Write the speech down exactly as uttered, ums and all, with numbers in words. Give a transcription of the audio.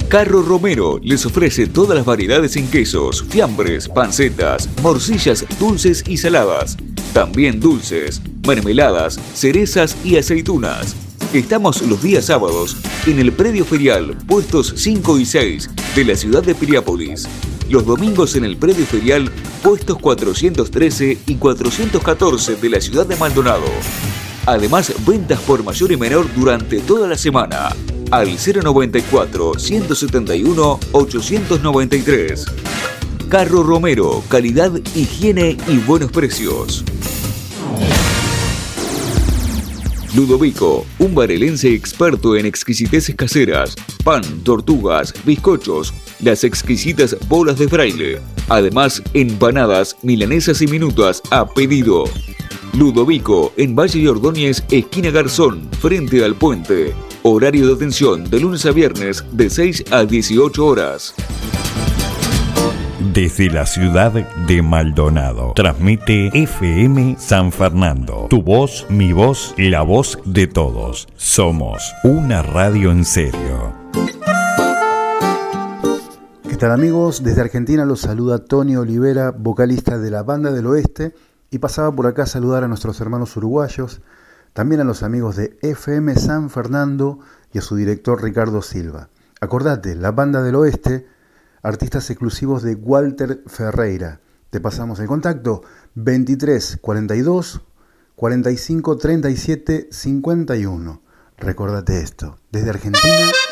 Carro Romero les ofrece todas las variedades en quesos, fiambres, pancetas, morcillas dulces y saladas. También dulces, mermeladas, cerezas y aceitunas. Estamos los días sábados en el predio ferial, puestos cinco y seis de la ciudad de Piriápolis. Los domingos en el predio ferial, puestos cuatrocientos trece y cuatrocientos catorce de la ciudad de Maldonado. Además, ventas por mayor y menor durante toda la semana. Al cero noventa y cuatro, ciento setenta y uno, ochocientos noventa y tres. Carro Romero, calidad, higiene y buenos precios. Ludovico, un barelense experto en exquisiteces caseras, pan, tortugas, bizcochos, las exquisitas bolas de fraile. Además, empanadas, milanesas y minutas a pedido. Ludovico, en Valle de Ordóñez, esquina Garzón, frente al puente. Horario de atención de lunes a viernes de seis a dieciocho horas. Desde la ciudad de Maldonado, transmite F M San Fernando. Tu voz, mi voz, la voz de todos. Somos una radio en serio. ¿Qué tal, amigos? Desde Argentina los saluda Tony Olivera, vocalista de la Banda del Oeste, y pasaba por acá a saludar a nuestros hermanos uruguayos, también a los amigos de F M San Fernando y a su director Ricardo Silva. Acordate, la Banda del Oeste, artistas exclusivos de Walter Ferreira. Te pasamos el contacto veintitrés cuarenta y dos cuarenta y cinco treinta y siete cincuenta y uno. Recordate esto, desde Argentina